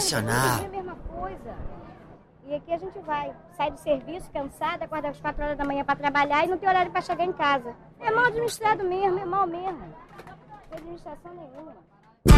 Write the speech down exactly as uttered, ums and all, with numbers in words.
Sensacional. É a mesma coisa. E aqui a gente vai, sai do serviço cansada, acorda às quatro horas da manhã para trabalhar e não tem horário para chegar em casa. É mal administrado mesmo, é mal mesmo. Não tem administração nenhuma.